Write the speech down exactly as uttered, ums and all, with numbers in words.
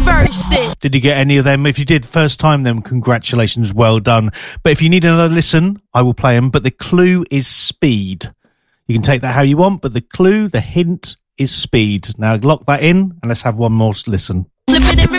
verses. Did you get any of them? If you did first time, then congratulations, well done. But if you need another listen, I will play them. But the clue is speed. You can take that how you want, but the clue, the hint is speed. Now lock that in and let's have one more listen.